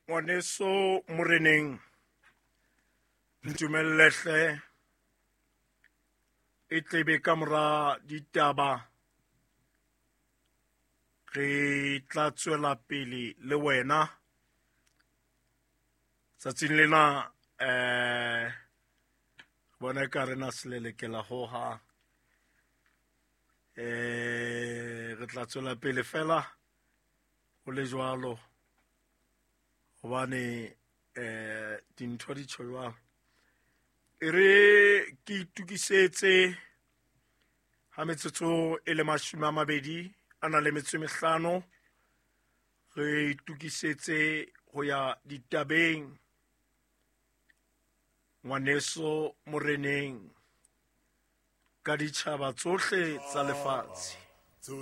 ngwaneso moreneng ntumellele e tlebe ka mora ditaba re tla tswela pele le wena tsatsing lena bona ka rena selelekela ho ha re tla tswela pele fela ho le jwalo hobane dintho di tjho jwalo e re ke itukisetse ha metsotso e le 25 re itukisetse ho ya ditabeng ngwaneso moreneng ka ditjhaba tsohle tsa lefatshe.